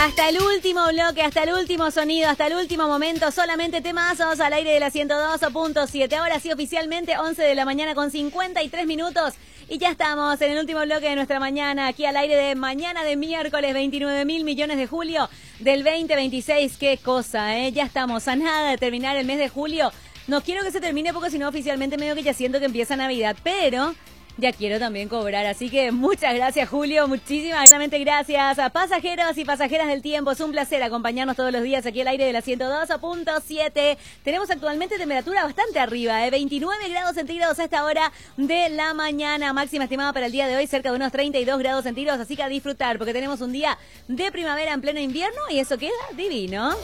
Hasta el último bloque, hasta el último sonido, hasta el último momento, solamente temazos al aire de la 102.7. Ahora sí, oficialmente 11 de la mañana con 53 minutos. Y ya estamos en el último bloque de nuestra mañana, aquí al aire de mañana de miércoles 29.000 millones de julio del 2026. Qué cosa, ¿eh? Ya estamos a nada de terminar el mes de julio. No quiero que se termine porque si no oficialmente medio que ya siento que empieza Navidad, pero ya quiero también cobrar, así que muchas gracias, Julio, muchísimas gracias a pasajeros y pasajeras del tiempo. Es un placer acompañarnos todos los días aquí al aire de la 102.7. Tenemos actualmente temperatura bastante arriba, 29 grados centígrados a esta hora de la mañana. Máxima estimada para el día de hoy, cerca de unos 32 grados centígrados, así que a disfrutar, porque tenemos un día de primavera en pleno invierno y eso queda divino.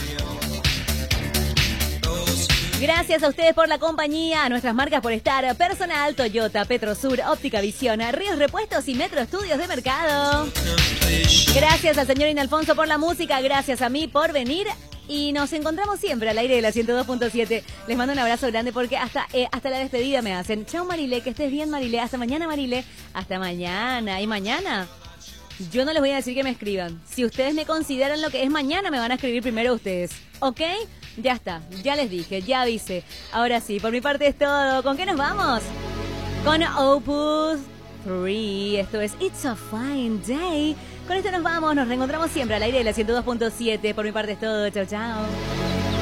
Gracias a ustedes por la compañía, a nuestras marcas por estar, Personal, Toyota, Petrosur, Óptica Visión, Ríos Repuestos y Metro Estudios de Mercado. Gracias al señor Inalfonso por la música, gracias a mí por venir y nos encontramos siempre al aire de la 102.7. Les mando un abrazo grande porque hasta la despedida me hacen. Chao Marilé, que estés bien Marilé, hasta mañana Marilé, hasta mañana. ¿Y mañana? Yo no les voy a decir que me escriban. Si ustedes me consideran lo que es mañana, me van a escribir primero ustedes, ¿ok? Ya está, ya les dije, ya avisé. Ahora sí, por mi parte es todo. ¿Con qué nos vamos? Con Opus 3. Esto es It's a Fine Day. Con esto nos vamos, nos reencontramos siempre al aire de la 102.7. Por mi parte es todo. Chao, chao.